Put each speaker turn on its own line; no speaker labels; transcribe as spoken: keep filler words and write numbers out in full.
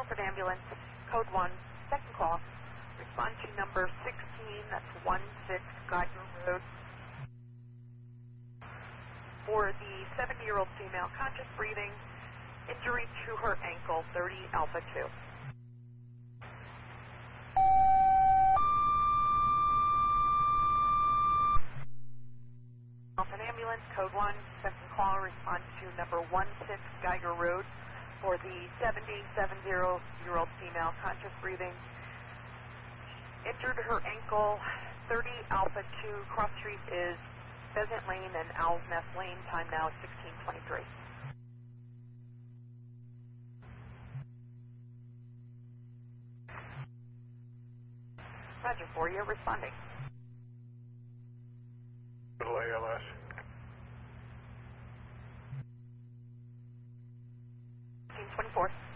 Milford Ambulance, code one, second call. Respond to number sixteen, that's one six Geiger Road. For the seventy-year-old female, conscious breathing, injury to her ankle, thirty Alpha two. Milford Ambulance, code one, second call, response to number one six Geiger Road. For the seventy-seven-year-old female, conscious breathing, injured her ankle, thirty Alpha two, cross street is Pheasant Lane and Owl's Nest Lane, time now sixteen twenty-three. Roger, for you, responding.
Little A L S.
sixteen twenty-four.